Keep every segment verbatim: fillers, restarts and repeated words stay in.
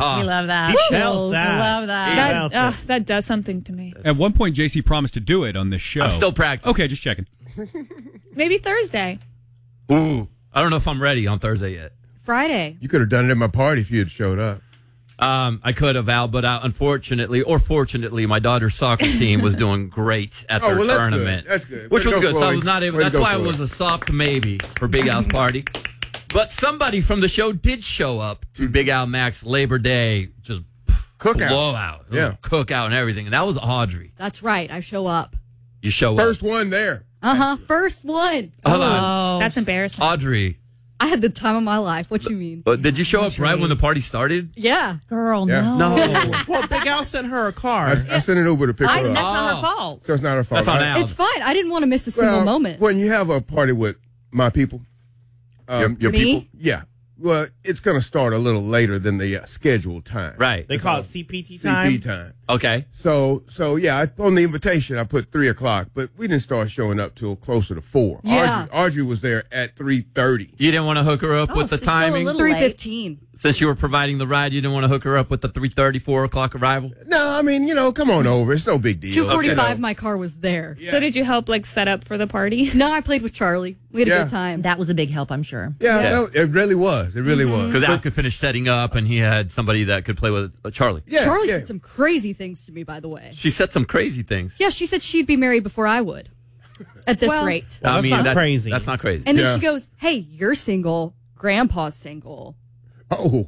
huh? We love that. Felt that. I love that. That- That, uh, that does something to me. At one point, J C promised to do it on this show. I'm still practicing. Okay, just checking. Maybe Thursday. Ooh, I don't know if I'm ready on Thursday yet. Friday. You could have done it at my party if you had showed up. Um, I could have, Al, but uh, unfortunately, or fortunately, my daughter's soccer team was doing great at Oh, their well, that's tournament. good. That's good. Which Way was to go, good. So I Chloe. was not able. Way to That's go, why Chloe. it was a soft maybe for Big Al's party. But somebody from the show did show up to Big Al Mac's Labor Day just Cookout. blowout, Yeah. cookout and everything, and that was Audrey. That's right. I show up. You show First up. one there. Uh huh. First one. Hold on, That's embarrassing. Audrey. I had the time of my life. What you mean? Uh, did you show up right when the party started? Yeah. Girl, Yeah. no. No. Well, Big Al sent her a I, car. I sent it over to pick I, her that's up. not Oh. her fault. So it's not her fault. That's on right? Al. It's fine. I didn't want to miss a single Well, moment. When you have a party with my people, Your, um, your Me? people? yeah, well, it's going to start a little later than the uh, scheduled time. Right. They call it C P T time. C P time. Okay. So, so yeah, I, on the invitation, I put three o'clock, but we didn't start showing up till closer to four. Yeah. Audrey, Audrey was there at three thirty. You didn't want to hook her up Oh, with the she's still a timing? little- Three fifteen. Since you were providing the ride, you didn't want to hook her up with the three thirty, four o'clock arrival? No, I mean, you know, come on over. It's no big deal. Two forty-five. You know. My car was there. So did you help like set up for the party? No, I played with Charlie. We had a Yeah. good time. That was a big help, I'm sure. Yeah, Yeah. no, it really was. It really was. Because Al could finish setting up, and he had somebody that could play with uh, Charlie. Yeah, Charlie yeah. said some crazy things to me, by the way. She said some crazy things. Yeah, she said she'd be married before I would. At this Well- rate. Well, that's not crazy. That's not crazy. And then Yeah. she goes, "Hey, you're single. Grandpa's single." Oh,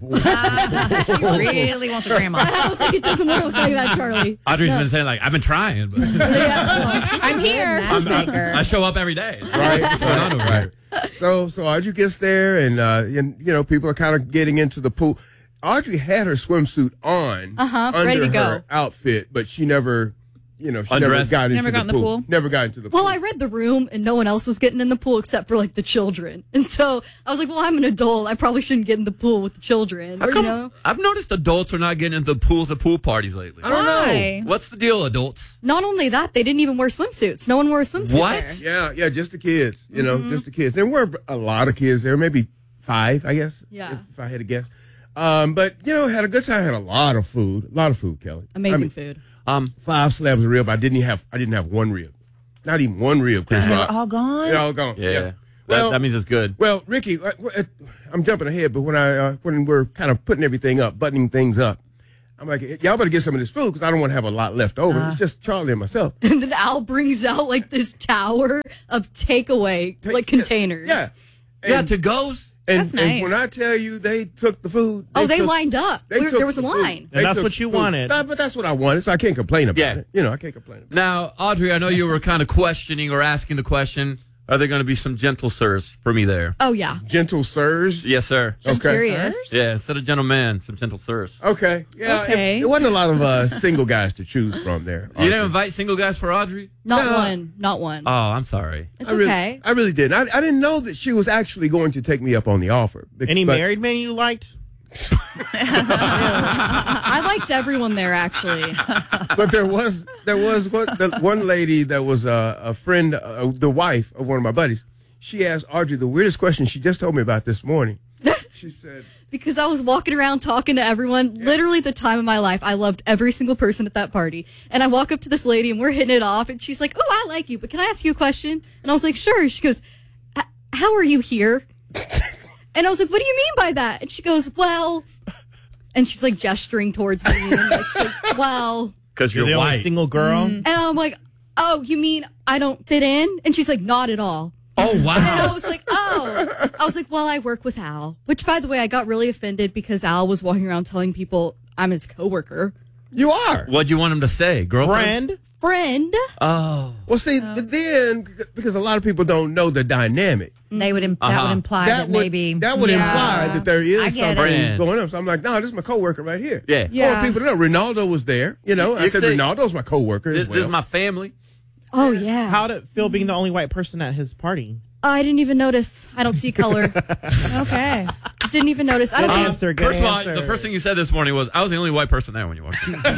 She really wants a grandma. I was like, "It doesn't work like that, Charlie." Audrey's No. been saying, like, I've been trying, but Yeah, I'm here. Matchmaker. I show up every day. right, What's going on over right. here? So, so Audrey gets there, and uh, and you know, people are kind of getting into the pool. Audrey had her swimsuit on, Uh-huh, under ready to her go. outfit, but she never, you know, she Undressed? never got into Never got the, in the pool. pool? Never got into the pool. Well, I read the room and no one else was getting in the pool except for like the children. And so I was like, well, I'm an adult. I probably shouldn't get in the pool with the children. How Or, come- you know? I've noticed adults are not getting into pools at pool parties lately. I don't know. Why? What's the deal, adults? Not only that, they didn't even wear swimsuits. No one wore a swimsuit What? there. Yeah, yeah, just the kids. You know, Mm-hmm. just the kids. There were a lot of kids there, maybe five, I guess. Yeah. if, if I had to guess. Um, but you know, had a good time. Had a lot of food, a lot of food, Kelly. Amazing I mean, food. Um, Five slabs of rib. I didn't even have. I didn't have one rib. Not even one rib. Chris They were Rock. all gone? They're all gone. yeah. Yeah. That, Well, that means it's good. well, Ricky, uh, uh, I'm jumping ahead, but when I uh, when we're kind of putting everything up, buttoning things up, I'm like, y'all better get some of this food because I don't want to have a lot left over. Uh. It's just Charlie and myself. And then Al brings out like this tower of takeaway Take- like containers. Yeah. Yeah, And, to goes. and, That's and nice. when I tell you they took the food. Oh, they took- lined up. they There- took there was a the food. line. They And that's took what you food. wanted. Nah, but that's what I wanted, so I can't complain about Yeah. it. You know, I can't complain about it. Now, Audrey, I know you were kind of questioning or asking the question, are there going to be some gentle sirs for me there? Oh, yeah. Gentle sirs. Yes, sir. Just Okay. curious. Yeah, instead of gentlemen, some gentle sirs. Okay. Yeah. Okay. It, it wasn't a lot of uh, single guys to choose from there. You didn't invite single guys for Audrey? Not No. one. Not one. Oh, I'm sorry. it's I really, okay. I really didn't. I, I didn't know that she was actually going to take me up on the offer. Be- Any but- married men you liked? I liked everyone there, actually. But there was there was one, the, one lady that was uh, a friend, uh, the wife of one of my buddies. She asked Audrey the weirdest question she just told me about this morning. She said, Because I was walking around talking to everyone, literally the time of my life. I loved every single person at that party. And I walk up to this lady and we're hitting it off. And she's like, oh, I like you, but can I ask you a question? And I was like, sure. She goes, how are you here? And I was like, what do you mean by that? And she goes, well, and she's like gesturing towards me. And like, she's like, well, Because You're you're, the only white. single girl? and I'm like, oh, you mean I don't fit in? And she's like, not at all. Oh, And I wow. was like, oh. I was like, well, I work with Al. Which, by the way, I got really offended because Al was walking around telling people I'm his coworker. "You are." What'd you want him to say? Girlfriend? Friend? Friend. Oh. Well, see, but then because a lot of people don't know the dynamic, They would imp- that Uh-huh. would imply that, that would maybe that would Yeah. imply that there I is get something it. going on. So I'm like, no, this is my coworker right here. Yeah. I want Yeah. people to know Ronaldo was there. You know, I You said say- Ronaldo's my coworker This, as this is well. my family. Oh, yeah. How'd it feel being the only white person at his party? I didn't even notice. I don't see color. Okay. Didn't even notice. I Good don't think. answer. Good First of all, answer. the first thing you said this morning was, I was the only white person there when you walked in. You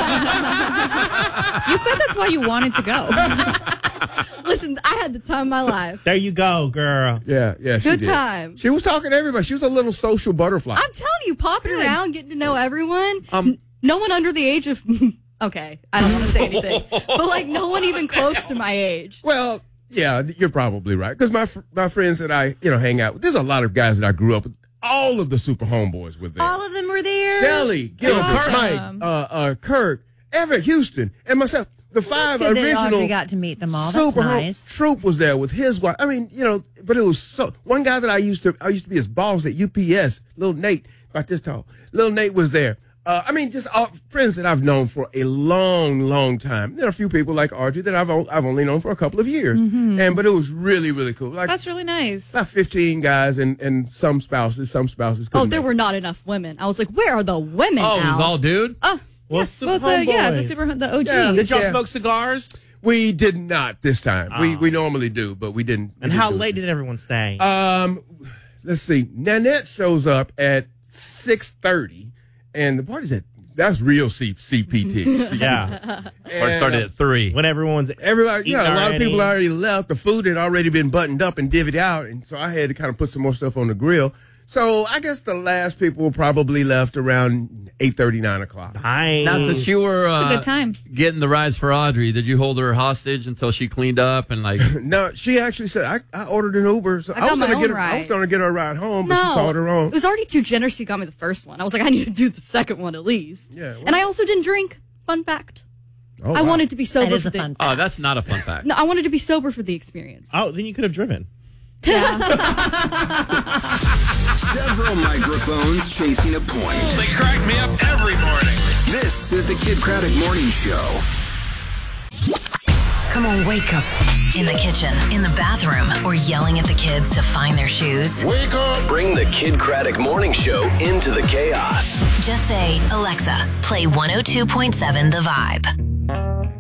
said that's why you wanted to go. Listen, I had the time of my life. There you go, girl. Yeah, yeah. She Good did. time. She was talking to everybody. She was a little social butterfly. I'm telling you, popping around, getting to know everyone. Um, N- no one under the age of. Okay, I don't want to say anything, but like no one even close to my age. Well, yeah, you're probably right. Because my fr- my friends that I you know hang out with, there's a lot of guys that I grew up with. All of the super homeboys were there. All of them were there. Kelly, Gilbert, Awesome. Mike, uh, uh, Kirk, Everett, Houston, and myself. The five Good that original Audrey got to meet them all. That's super hom- nice. Troop was there with his wife. I mean, you know, but it was so. One guy that I used to I used to be his boss at U P S, little Nate, about this tall. Little Nate was there. Uh, I mean, just all, friends that I've known for a long, long time. There are a few people like Audrey that I've o- I've only known for a couple of years, Mm-hmm. and but it was really, really cool. Like That's really nice. about fifteen guys and and some spouses. Some spouses. Oh, couldn't there make were it. not enough women. I was like, where are the women? Oh, it was Al? all dude? Oh, Well, yes. super Well, it's a, yeah, it's a homeboys. super, the O G. Yeah. Did y'all Yeah. smoke cigars? We did not this time. We Oh. we normally do, but we didn't. we And didn't how do it. late did everyone stay? Um, let's see. Nanette shows up at six thirty, and the party's at that's real C- CPT. yeah. Or it started at three. When everyone's Everybody, yeah, Eaten a lot of already. people already left. The food had already been buttoned up and divvied out, and so I had to kind of put some more stuff on the grill. So I guess the last people probably left around eight thirty, nine o'clock. Nice. Now, since you were uh, a good time. getting the rides for Audrey, did you hold her hostage until she cleaned up and like? No, she actually said I, I ordered an Uber. So I got was my gonna own get her, I ride. was going to get her a ride home, but No, she called her own. it was already too generous. She got me the first one. I was like, I need to do the second one at least. Yeah, well- and I also didn't drink. Fun fact. Oh, I wow. wanted to be sober That is for a the. fun Oh, that's not a fun fact. No, I wanted to be sober for the experience. Oh, then you could have driven. Yeah. Several microphones chasing a point. They crack me up every morning. This is the Kid Craddock Morning Show. Come on, wake up. In the kitchen, in the bathroom, or yelling at the kids to find their shoes. Wake up! Bring the Kid Craddock Morning Show into the chaos. Just say, Alexa, play one oh two point seven The Vibe.